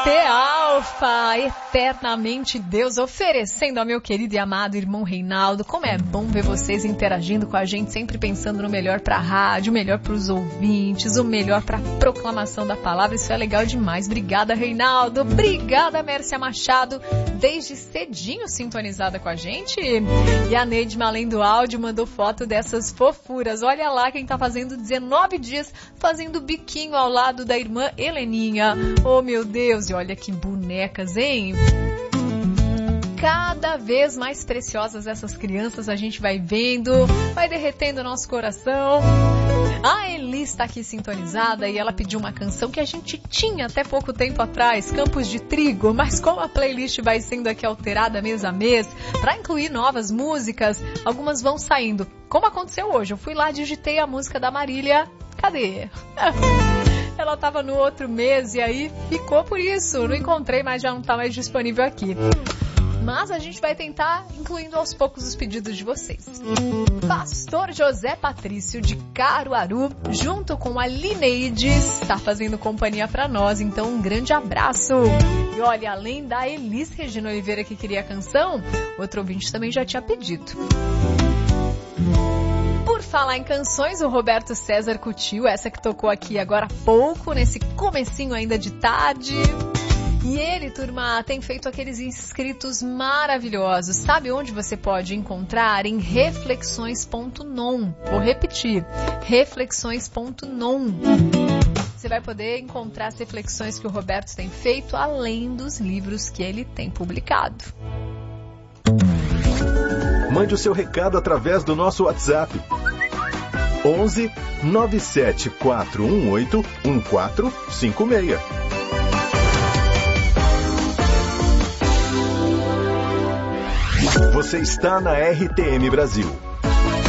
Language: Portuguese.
T-Alfa, eternamente Deus, oferecendo ao meu querido e amado irmão Reinaldo. Como é bom ver vocês interagindo com a gente, sempre pensando no melhor para a rádio, o melhor para os ouvintes, o melhor para a proclamação da palavra. Isso é legal demais. Obrigada, Reinaldo. Obrigada, Mércia Machado, desde cedinho sintonizada com a gente. E a Neidma, além do áudio, mandou foto dessas fofuras. Olha lá quem tá fazendo 19 dias fazendo biquinho ao lado da irmã Heleninha. Oh, meu Deus, e olha que bonecas, hein? Cada vez mais preciosas essas crianças, a gente vai vendo, vai derretendo o nosso coração. A Eli está aqui sintonizada e ela pediu uma canção que a gente tinha até pouco tempo atrás, Campos de Trigo, mas como a playlist vai sendo aqui alterada mês a mês, para incluir novas músicas, algumas vão saindo. Como aconteceu hoje, eu fui lá, digitei a música da Marília, cadê? Ela estava no outro mês e aí ficou por isso, não encontrei, mas já não está mais disponível aqui. Mas a gente vai tentar incluindo aos poucos os pedidos de vocês. Pastor José Patrício de Caruaru, junto com a Lineide, está fazendo companhia para nós, então um grande abraço. E olha, além da Elis Regina Oliveira que queria a canção, outro ouvinte também já tinha pedido. Por falar em canções, o Roberto César curtiu essa que tocou aqui agora há pouco, nesse comecinho ainda de tarde. E ele, turma, tem feito aqueles inscritos maravilhosos. Sabe onde você pode encontrar? Em reflexões.non. Vou repetir, reflexões.non. Você vai poder encontrar as reflexões que o Roberto tem feito, além dos livros que ele tem publicado. Mande o seu recado através do nosso WhatsApp. 11 97418 1456. Você está na RTM Brasil.